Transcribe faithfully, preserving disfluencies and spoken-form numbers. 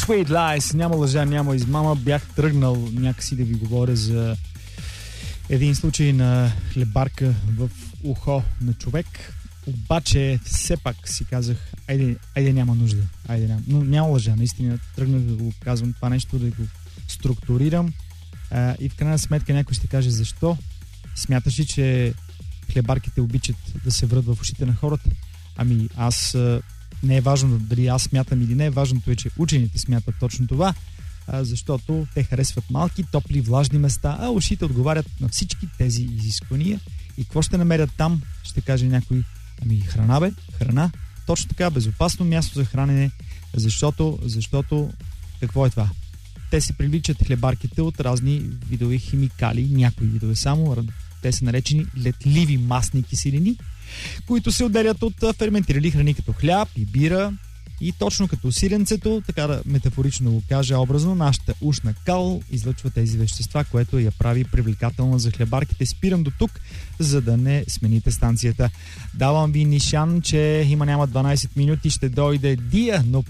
Sweet Lies, няма лъжа, няма измама. Бях тръгнал някакси да ви говоря за един случай на хлебарка в ухо на човек. Обаче все пак си казах, айде, айде няма нужда. Айде няма. Но няма лъжа, наистина тръгнах да го казвам това нещо, да го структурирам. А, и в крайна сметка някой ще каже защо. Смяташ ли, че хлебарките обичат да се врат в ушите на хората? Ами аз... Не е важно дали аз смятам или не, важното е, че учените смятат точно това, а, защото те харесват малки, топли, влажни места, а ушите отговарят на всички тези изисквания. И какво ще намерят там, ще каже някой, ами храна бе, храна, точно така, безопасно място за хранене, защото, защото какво е това? Те се привличат хлебарките от разни видове химикали, някои видове само, те са наречени летливи масни киселини, които се отделят от ферментирали храни като хляб и бира. И точно като сиренцето, така да метафорично го кажа образно, нашата ушна кал излъчва тези вещества, което я прави привлекателна за хлебарките. Спирам до тук, за да не смените станцията. Давам ви нишан, че има няма дванайсет минути, ще дойде Дия, но